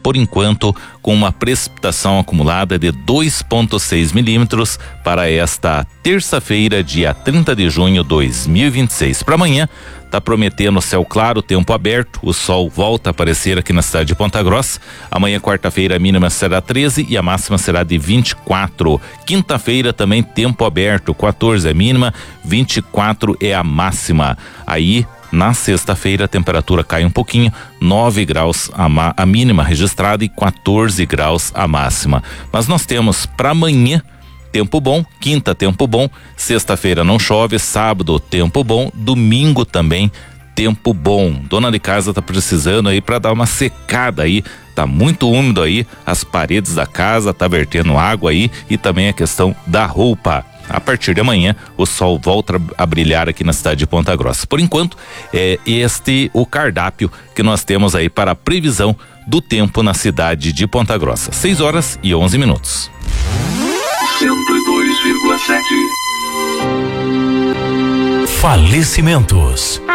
por enquanto, com uma precipitação acumulada de 2,6 milímetros para esta terça-feira, dia 30 de junho de 2026. Para amanhã, está prometendo céu claro, tempo aberto, o sol volta a aparecer aqui na cidade de Ponta Grossa. Amanhã, quarta-feira, a mínima será 13 e a máxima será de 24. Quinta-feira também tempo aberto, 14 é a mínima, 24 é a máxima. Aí, na sexta-feira, a temperatura cai um pouquinho, 9 graus a mínima registrada e 14 graus a máxima. Mas nós temos para amanhã tempo bom, quinta tempo bom, sexta-feira não chove, sábado tempo bom, domingo também tempo bom. Dona de casa tá precisando aí para dar uma secada aí, tá muito úmido aí, as paredes da casa tá vertendo água aí e também a questão da roupa. A partir de amanhã, o sol volta a brilhar aqui na cidade de Ponta Grossa. Por enquanto, é o cardápio que nós temos aí para a previsão do tempo na cidade de Ponta Grossa. 6h11. 102,7. Falecimentos.